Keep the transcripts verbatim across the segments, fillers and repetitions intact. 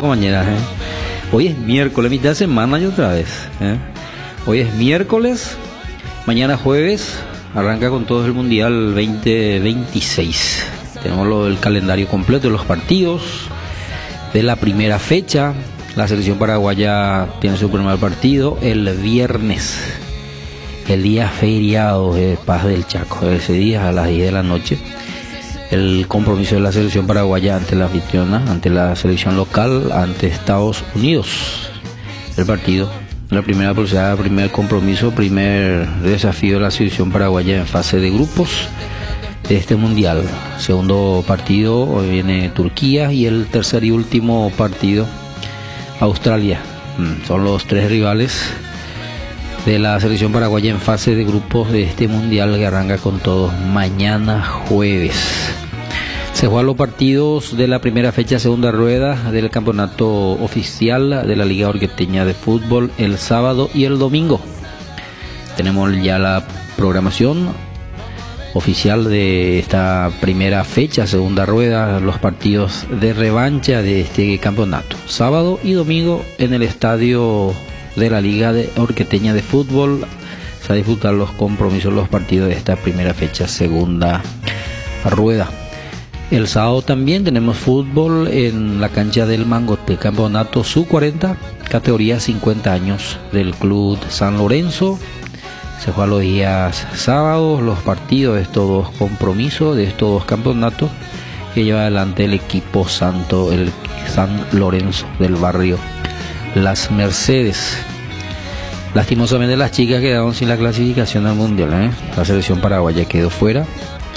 compañeras. ¿eh? Hoy es miércoles, mitad de semana y otra vez. ¿eh? Hoy es miércoles, mañana jueves, arranca con todo el Mundial veinte veintiséis. Tenemos lo del calendario completo de los partidos, de la primera fecha. La selección paraguaya tiene su primer partido el viernes, el día feriado de Paz del Chaco, ese día a las diez de la noche. El compromiso de la selección paraguaya ante la anfitriona, ante la selección local, ante Estados Unidos. El partido, la primera pulsada, primer compromiso, primer desafío de la selección paraguaya en fase de grupos de este mundial. Segundo partido, hoy viene Turquía, y el tercer y último partido, Australia. Son los tres rivales de la selección paraguaya en fase de grupos de este mundial que arranca con todos mañana jueves. Se juegan los partidos de la primera fecha, segunda rueda del campeonato oficial de la Liga Orqueteña de Fútbol el sábado y el domingo. Tenemos ya la programación oficial de esta primera fecha, segunda rueda, los partidos de revancha de este campeonato. Sábado y domingo en el estadio de la Liga de Orqueteña de Fútbol se va a disputar los compromisos, los partidos de esta primera fecha, segunda rueda. El sábado también tenemos fútbol en la cancha del Mangote, campeonato sub cuarenta, categoría cincuenta años del Club San Lorenzo. Se juega los días sábados los partidos de estos dos compromisos, de estos dos campeonatos que lleva adelante el equipo santo, el San Lorenzo del barrio Las Mercedes. Lastimosamente las chicas quedaron sin la clasificación al mundial, ¿eh? La selección paraguaya quedó fuera.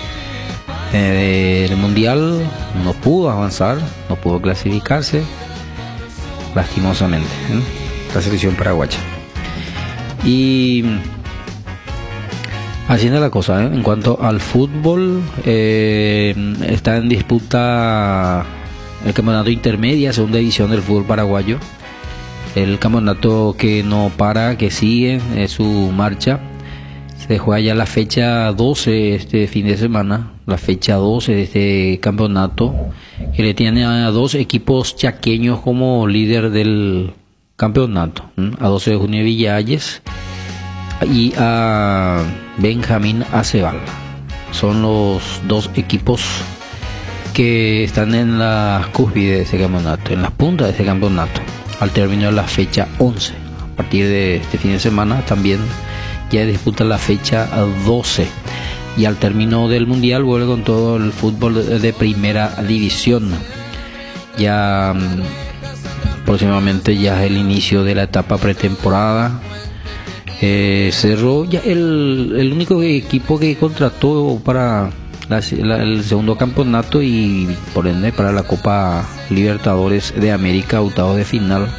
Eh, el mundial no pudo avanzar, no pudo clasificarse, lastimosamente, ¿eh? La selección paraguaya. Y haciendo la cosa, ¿eh? En cuanto al fútbol, eh, está en disputa el campeonato intermedia, segunda división del fútbol paraguayo. El campeonato que no para, que sigue eh, su marcha. Se juega ya la fecha doce este fin de semana, la fecha doce de este campeonato, que le tiene a dos equipos chaqueños como líder del campeonato, ¿eh? A doce de junio Villalles y a Benjamín Acebal. Son los dos equipos que están en la cúspide de ese campeonato, en la punta de ese campeonato, al término de la fecha once. A partir de este fin de semana también ya disputa la fecha doce, y al término del mundial vuelve con todo el fútbol de primera división. Ya próximamente ya es el inicio de la etapa pretemporada. Eh, cerró ya el, el único equipo que contrató para la, la, el segundo campeonato y por ende para la Copa Libertadores de América, octavos de final.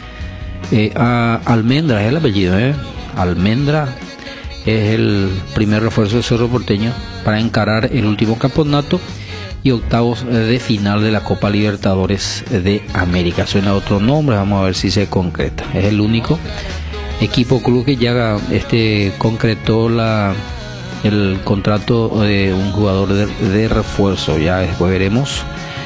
Eh, a Almendra es el apellido, ¿eh? Almendra es el primer refuerzo de Cerro Porteño para encarar el último campeonato y octavos de final de la Copa Libertadores de América. Suena otro nombre, vamos a ver si se concreta. Es el único equipo club que ya este concretó la el contrato de un jugador de, de refuerzo. Ya después veremos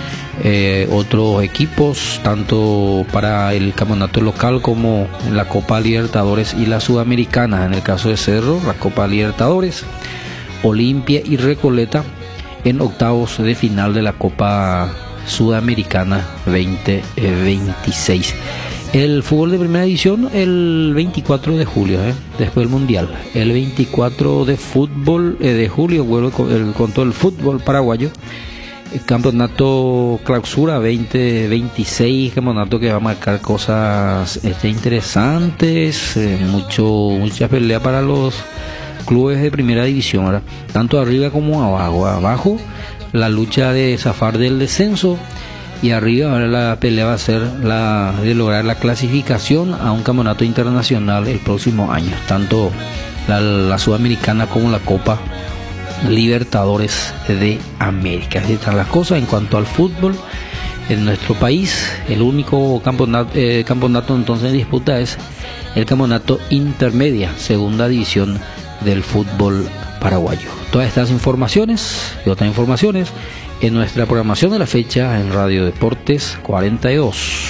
eh, otros equipos, tanto para el campeonato local como en la Copa Libertadores y la Sudamericana. En el caso de Cerro, la Copa Libertadores, Olimpia y Recoleta en octavos de final de la Copa Sudamericana veinte veintiséis. El fútbol de primera división el veinticuatro de julio, ¿eh? Después del mundial. El veinticuatro de fútbol eh, de julio vuelve con, el, con todo el fútbol paraguayo. El campeonato clausura veinte veintiséis, campeonato que va a marcar cosas este, interesantes, eh, mucho mucha pelea para los clubes de primera división, ¿verdad? Tanto arriba como abajo. Abajo la lucha de zafar del descenso, y arriba ahora la pelea va a ser la de lograr la clasificación a un campeonato internacional el próximo año, tanto la, la Sudamericana como la Copa Libertadores de América. Así están las cosas en cuanto al fútbol en nuestro país. El único campeonato, eh, campeonato entonces en disputa es el campeonato intermedia, segunda división del fútbol paraguayo. Todas estas informaciones y otras informaciones en nuestra programación de la fecha en Radio Deportes cuarenta y dos.